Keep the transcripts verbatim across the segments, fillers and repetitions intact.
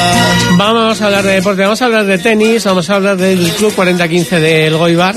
Vamos a hablar de deporte, vamos a hablar de tenis, vamos a hablar del Club cuarenta quince del Goibar.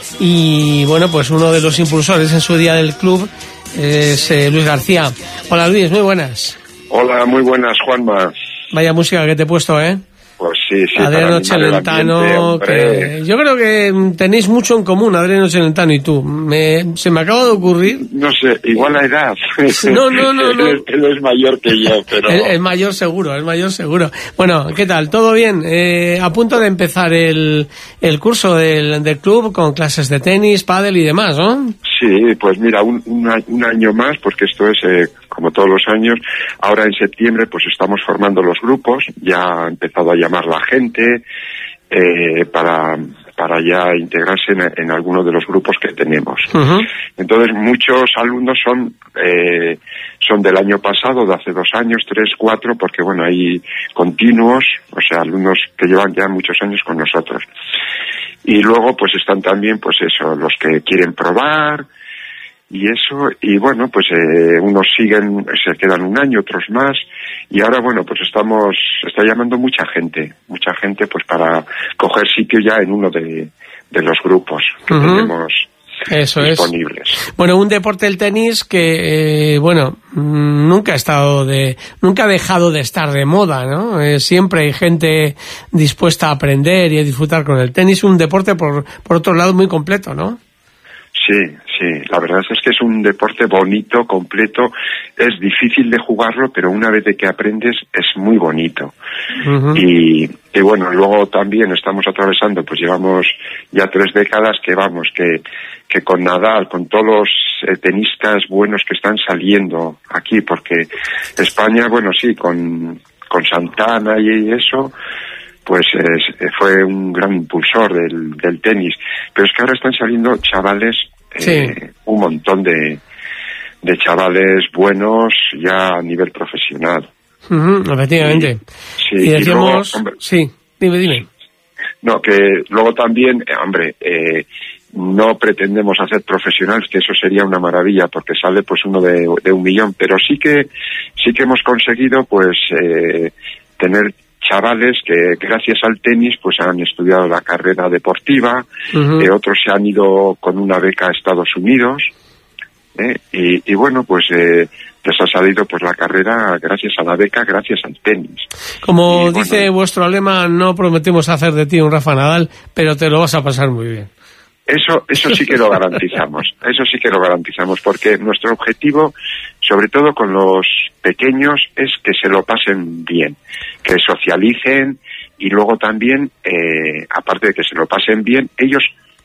Y bueno, pues uno de los impulsores en su día del club es eh, Luis García. Hola Luis, muy buenas. Hola, muy buenas, Juanma. Vaya música que te he puesto, ¿eh? Pues sí, sí. Adriano Celentano, que yo creo que tenéis mucho en común, Adriano Celentano y tú. Me, se me acaba de ocurrir. No sé, igual la edad. No, no, no. no. Él, él es mayor que yo, pero... Es, es mayor seguro, es mayor seguro. Bueno, ¿qué tal? ¿Todo bien? Eh, a punto de empezar el, el curso del, del club con clases de tenis, pádel y demás, ¿no? Sí, pues mira, un, un, un año más, porque esto es eh, como todos los años. Ahora en septiembre pues estamos formando los grupos, ya ha empezado a llamar la gente eh, para, para ya integrarse en, en alguno de los grupos que tenemos. Uh-huh. Entonces muchos alumnos son eh, son del año pasado, de hace dos años, tres, cuatro, porque bueno, hay continuos, o sea, alumnos que llevan ya muchos años con nosotros. Y luego pues están también pues eso, los que quieren probar y eso, y bueno, pues eh, unos siguen, se quedan un año, otros más, y ahora bueno, pues estamos, está llamando mucha gente, mucha gente pues para coger sitio ya en uno de, de los grupos que uh-huh. tenemos Eso disponibles. Es. Bueno, un deporte el tenis que, eh, bueno, nunca ha estado de, nunca ha dejado de estar de moda, ¿no? Eh, siempre hay gente dispuesta a aprender y a disfrutar con el tenis, un deporte por, por otro lado muy completo, ¿no? Sí, sí, la verdad es que es un deporte bonito, completo, es difícil de jugarlo, pero una vez de que aprendes es muy bonito. Uh-huh. Y, y bueno, luego también estamos atravesando, pues llevamos ya tres décadas que vamos, que, que con Nadal, con todos los eh, tenistas buenos que están saliendo aquí, porque España, bueno, sí, con, con Santana y eso, pues eh, fue un gran impulsor del, del tenis, pero es que ahora están saliendo chavales, eh, sí. un montón de, de chavales buenos ya a nivel profesional. Uh-huh, efectivamente. Y, sí, y decíamos, y luego, hombre, sí, dime, dime. No, que luego también, eh, hombre, eh, no pretendemos hacer profesionales, que eso sería una maravilla, porque sale pues uno de, de un millón, pero sí que, sí que hemos conseguido pues eh, tener chavales que gracias al tenis pues han estudiado la carrera deportiva, uh-huh. eh, otros se han ido con una beca a Estados Unidos, eh, y, y bueno, pues eh, les ha salido pues la carrera gracias a la beca, gracias al tenis. Como y, dice bueno, vuestro lema, no prometemos hacer de ti un Rafa Nadal, pero te lo vas a pasar muy bien. Eso, eso sí que lo garantizamos, eso sí que lo garantizamos, porque nuestro objetivo, sobre todo con los pequeños, es que se lo pasen bien, que socialicen y luego también, eh, aparte de que se lo pasen bien, ellos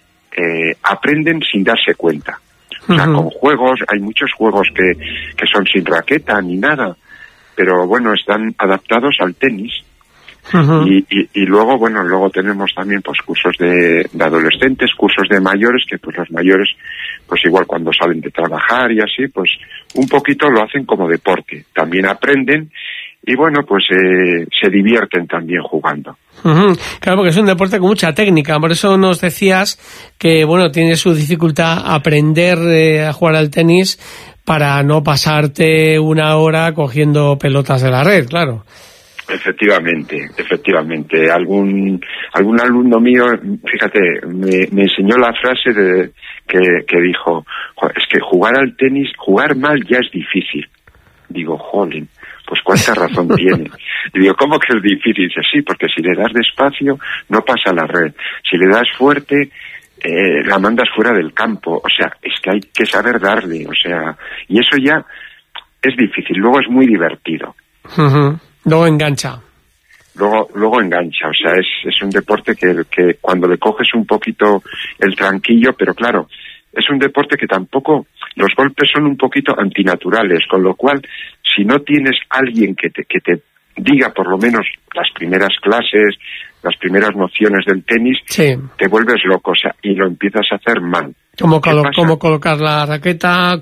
eh, aprenden sin darse cuenta. O sea, uh-huh. con juegos, hay muchos juegos que, que son sin raqueta ni nada, pero bueno, están adaptados al tenis. Uh-huh. Y, y, y luego, bueno, luego tenemos también pues cursos de, de adolescentes, cursos de mayores, que pues los mayores, pues igual cuando salen de trabajar y así, pues un poquito lo hacen como deporte, también aprenden y bueno, pues eh, se divierten también jugando. Uh-huh. Claro, porque es un deporte con mucha técnica, por eso nos decías que, bueno, tiene su dificultad aprender eh, a jugar al tenis para no pasarte una hora cogiendo pelotas de la red, claro. Efectivamente, efectivamente. Algún algún alumno mío, fíjate, me, me enseñó la frase de que, que dijo, es que jugar al tenis, jugar mal ya es difícil. Digo, jolín, pues cuánta razón tiene. Y digo, ¿cómo que es difícil? Dice, sí, porque si le das despacio, no pasa la red. Si le das fuerte, eh, la mandas fuera del campo. O sea, es que hay que saber darle, o sea, y eso ya es difícil. Luego es muy divertido. Uh-huh. Luego engancha. Luego, luego engancha, o sea, es, es un deporte que, que cuando le coges un poquito el tranquillo, pero claro, es un deporte que tampoco, los golpes son un poquito antinaturales, con lo cual, si no tienes alguien que te, que te diga por lo menos las primeras clases, las primeras nociones del tenis, sí. te vuelves loco, o sea, y lo empiezas a hacer mal. Cómo, colo- cómo colocar la raqueta,